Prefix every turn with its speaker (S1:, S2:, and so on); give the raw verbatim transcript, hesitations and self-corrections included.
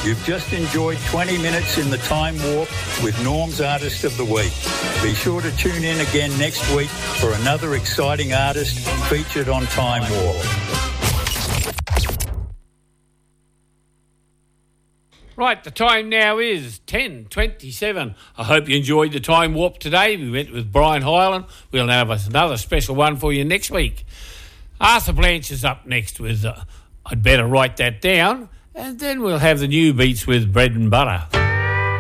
S1: You've just enjoyed twenty minutes in the Time Warp with Norm's Artist of the Week. Be sure to tune in again next week for another exciting artist featured on Time Warp.
S2: Right, the time now is ten twenty-seven. I hope you enjoyed the Time Warp today. We went with Brian Hyland. We'll have another special one for you next week. Arthur Blanche is up next with, uh, I'd better write that down, and then we'll have the new beats with Bread and Butter.